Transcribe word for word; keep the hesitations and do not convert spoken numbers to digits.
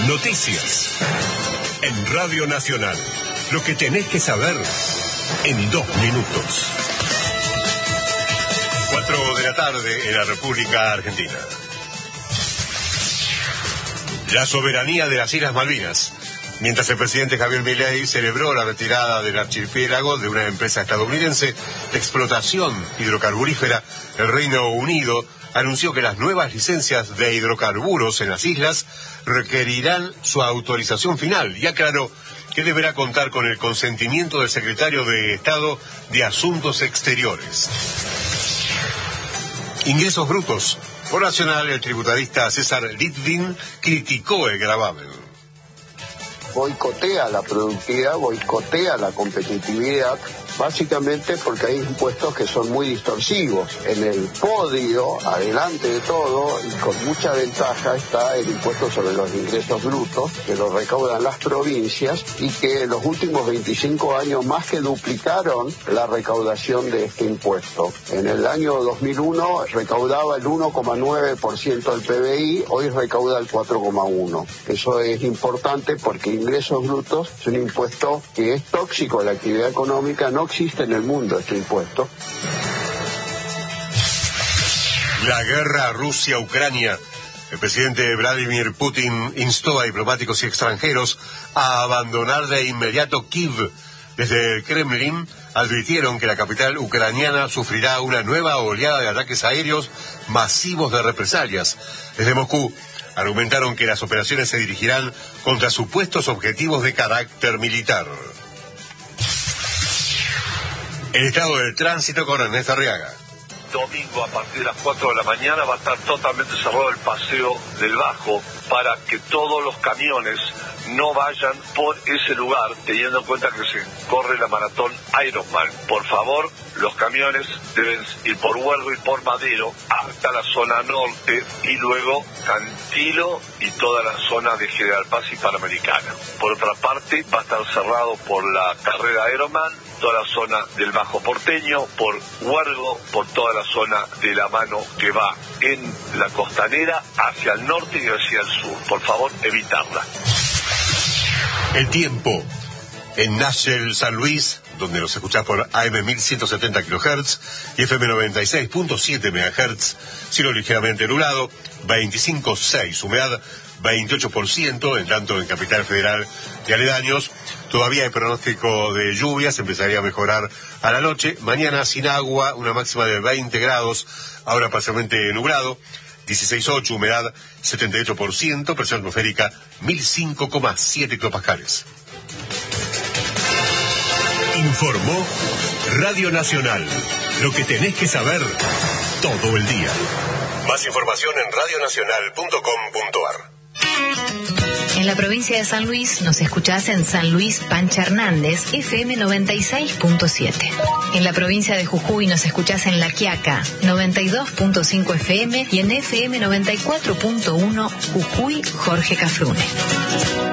Noticias. En Radio Nacional. Lo que tenés que saber en dos minutos. Cuatro de la tarde en la República Argentina. La soberanía de las Islas Malvinas. Mientras el presidente Javier Milei celebró la retirada del archipiélago de una empresa estadounidense de explotación hidrocarburífera, el Reino Unido anunció que las nuevas licencias de hidrocarburos en las islas requerirán su autorización final y aclaró que deberá contar con el consentimiento del secretario de Estado de Asuntos Exteriores. Ingresos brutos. Por Nacional, el tributarista César Litvin criticó el gravamen. Boicotea la productividad, boicotea la competitividad, básicamente porque hay impuestos que son muy distorsivos. En el podio, adelante de todo, y con mucha ventaja, está el impuesto sobre los ingresos brutos, que lo recaudan las provincias, y que en los últimos veinticinco años más que duplicaron la recaudación de este impuesto. En el año dos mil uno recaudaba el uno coma nueve por ciento del P B I, hoy recauda el cuatro coma uno por ciento. Eso es importante porque ingresos brutos es un impuesto que es tóxico a la actividad económica. No existe en el mundo este impuesto. La guerra Rusia-Ucrania. El presidente Vladimir Putin instó a diplomáticos y extranjeros a abandonar de inmediato Kiev. Desde el Kremlin advirtieron que la capital ucraniana sufrirá una nueva oleada de ataques aéreos masivos de represalias. Desde Moscú argumentaron que las operaciones se dirigirán contra supuestos objetivos de carácter militar. El estado del tránsito con Ernesto Arriaga. Domingo a partir de las cuatro de la mañana va a estar totalmente cerrado el paseo del Bajo para que todos los camiones no vayan por ese lugar, teniendo en cuenta que se corre la maratón Ironman. Por favor, los camiones deben ir por Huergo y por Madero hasta la zona norte y luego Cantilo y toda la zona de General Paz y Panamericana. Por otra parte, va a estar cerrado por la carrera Ironman, toda la zona del Bajo Porteño, por Huergo, por toda la zona de la mano que va en la costanera hacia el norte y hacia el sur. Por favor, evitarla. El tiempo. En Nashville, San Luis, donde nos escuchás por A M mil ciento setenta kilohertz y F M noventa y seis punto siete megahertz, cielo ligeramente nublado, veinticinco coma seis, humedad veintiocho por ciento, en tanto en Capital Federal y aledaños. Todavía hay pronóstico de lluvias, empezaría a mejorar a la noche. Mañana sin agua, una máxima de veinte grados, ahora parcialmente nublado, dieciséis coma ocho, humedad setenta y ocho por ciento, presión atmosférica mil cinco coma siete hectopascales. Informó Radio Nacional. Lo que tenés que saber todo el día. Más información en radio nacional punto com punto ar. En la provincia de San Luis nos escuchás en San Luis Pancha Hernández, F M noventa y seis punto siete. En la provincia de Jujuy nos escuchás en La Quiaca, noventa y dos punto cinco F M y en F M noventa y cuatro punto uno Jujuy Jorge Cafrune.